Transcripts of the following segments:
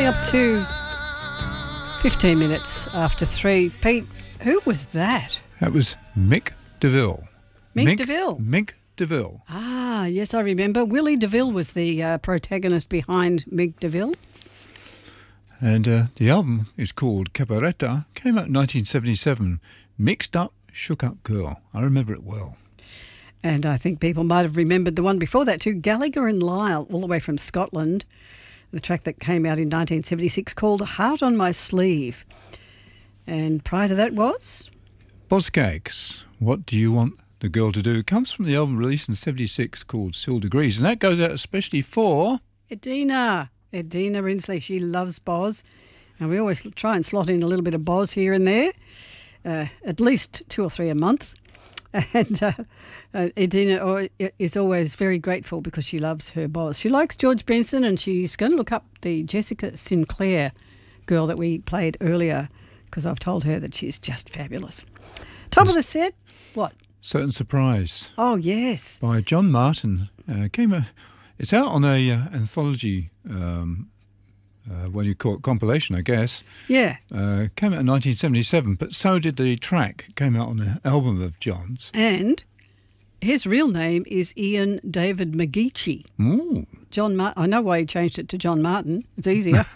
Coming up to 15 minutes after 3. Pete, who was that? That was Mick DeVille. Mick DeVille? Mick DeVille. Ah, yes, I remember. Willie DeVille was the protagonist behind Mick DeVille. And the album is called Cabaretta, came out in 1977. Mixed Up, Shook Up Girl. I remember it well. And I think people might have remembered the one before that too, Gallagher and Lyle, all the way from Scotland. The track that came out in 1976 called Heart on My Sleeve. And prior to that was? Boz Scaggs, What Do You Want the Girl to Do? It comes from the album released in 76 called Still Degrees. And that goes out especially for... Edina Rinsley. She loves Boz. And we always try and slot in a little bit of Boz here and there. At least 2 or 3 a month. And Edina is always very grateful because she loves her Boz. She likes George Benson, and she's going to look up the Jessica Sinclair girl that we played earlier because I've told her that she's just fabulous. Top of the set, what? Certain Surprise. Oh, yes. By John Martin. It's out on a anthology, what do you call it, compilation, I guess. Yeah. Came out in 1977, but so did the track. Came out on an album of John's. And his real name is Ian David McGeechee. Ooh. I know why he changed it to John Martin. It's easier.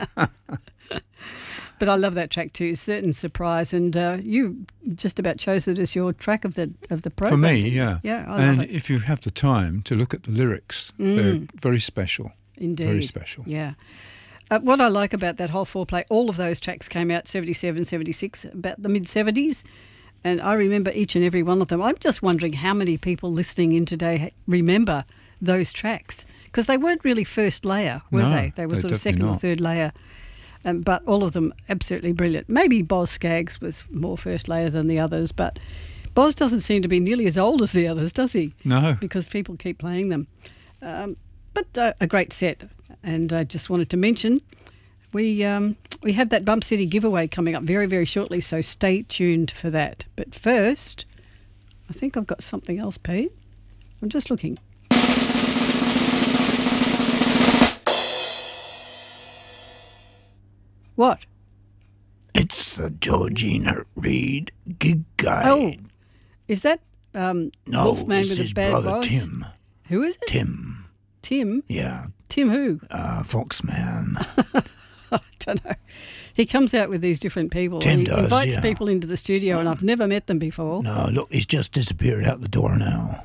But I love that track too, Certain Surprise. And you just about chose it as your track of the program. For me, yeah. Yeah, I love it. If you have the time to look at the lyrics, they're very special. Indeed. Very special. Yeah. What I like about that whole foreplay, all of those tracks came out 77, 76, about the mid-70s, and I remember each and every one of them. I'm just wondering how many people listening in today remember those tracks, because they weren't really first layer, were they? They were sort of second or third layer, but all of them absolutely brilliant. Maybe Boz Scaggs was more first layer than the others, but Boz doesn't seem to be nearly as old as the others, does he? No. Because people keep playing them. But a great set. And I just wanted to mention we have that Bump City giveaway coming up very, very shortly, so stay tuned for that. But first, I think I've got something else, Pete. I'm just looking. What? It's the Georgina Reid Gig Guide. Oh, is that no, Wolfman it's with his a bad brother voice? Tim. Who is it? Tim. Tim? Yeah. Tim who? Foxman. I don't know. He comes out with these different people. Tim he does, invites yeah. people into the studio, and I've never met them before. No, look, he's just disappeared out the door now.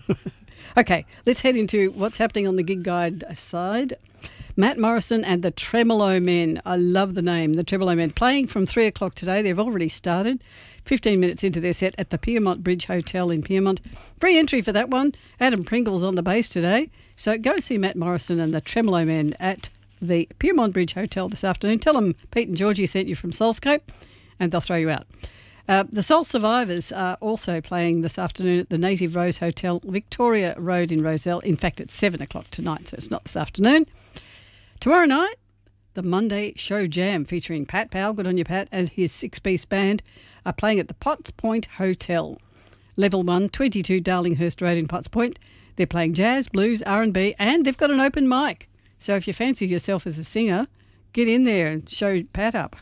Okay, let's head into what's happening on the gig guide side. Matt Morrison and the Tremolo Men. I love the name, the Tremolo Men. Playing from 3 o'clock today. They've already started. 15 minutes into their set at the Piermont Bridge Hotel in Piermont. Free entry for that one. Adam Pringle's on the bass today. So go see Matt Morrison and the Tremolo Men at the Piermont Bridge Hotel this afternoon. Tell them Pete and Georgie sent you from Soulscape and they'll throw you out. The Soul Survivors are also playing this afternoon at the Native Rose Hotel, Victoria Road in Roselle. In fact, it's 7 o'clock tonight, so it's not this afternoon. Tomorrow night, the Monday Show Jam featuring Pat Powell, good on you Pat, and his 6-piece band are playing at the Potts Point Hotel. Level 1, 22 Darlinghurst Road in Potts Point. They're playing jazz, blues, R&B, and they've got an open mic. So if you fancy yourself as a singer, get in there and show Pat up.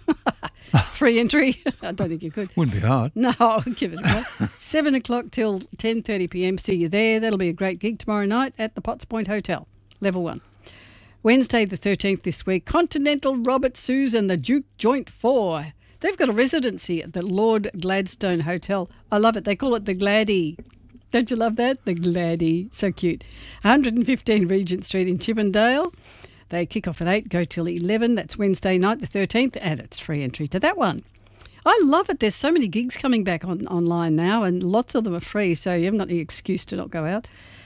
Free entry. I don't think you could. Wouldn't be hard. No, I'll give it a go. 7 o'clock till 10:30pm. See you there. That'll be a great gig tomorrow night at the Potts Point Hotel. Level 1. Wednesday the 13th this week, Continental Robert Susan, the Duke Joint 4. They've got a residency at the Lord Gladstone Hotel. I love it. They call it the Gladdy. Don't you love that? The Gladdy. So cute. 115 Regent Street in Chippendale. They kick off at 8, go till 11. That's Wednesday night the 13th, and it's free entry to that one. I love it. There's so many gigs coming back online now, and lots of them are free, so you haven't got any excuse to not go out.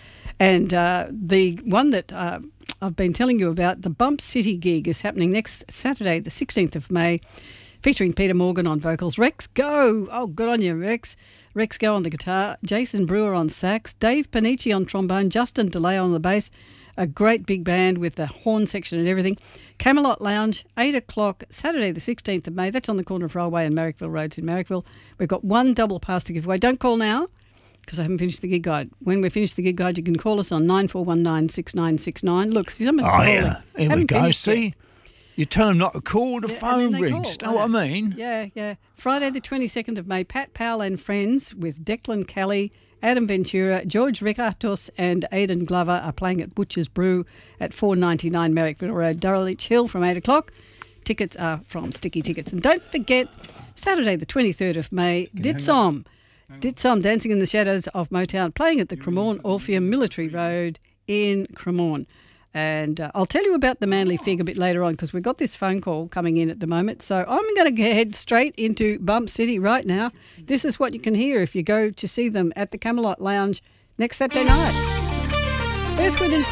And the one that I've been telling you about, the Bump City gig, is happening next Saturday, the 16th of May, featuring Peter Morgan on vocals. Rex Go. Oh, good on you, Rex. Rex Go on the guitar. Jason Brewer on sax. Dave Panici on trombone. Justin DeLay on the bass. A great big band with the horn section and everything. Camelot Lounge, 8 o'clock, Saturday the 16th of May. That's on the corner of Railway and Marrickville Roads in Marrickville. We've got one double pass to give away. Don't call now, because I haven't finished the gig guide. When we finish the gig guide, you can call us on 9419 6969. Look, someone's calling. Yeah. Here we go, see? You tell them not to call, the phone they rings. call. Know what I mean? Yeah. Friday the 22nd of May, Pat Powell and friends with Declan Kelly, Adam Ventura, George Rickartos and Aidan Glover are playing at Butcher's Brew at 499 Merrickville Road, Dulwich Hill from 8 o'clock. Tickets are from Sticky Tickets. And don't forget, Saturday the 23rd of May, Ditsom Dancing in the Shadows of Motown, playing at the Cremorne Orpheum, Military Road in Cremorne. And I'll tell you about the Manly Fig a bit later on because we've got this phone call coming in at the moment. So I'm going to head straight into Bump City right now. This is what you can hear if you go to see them at the Camelot Lounge next Saturday night. Earth, Wind and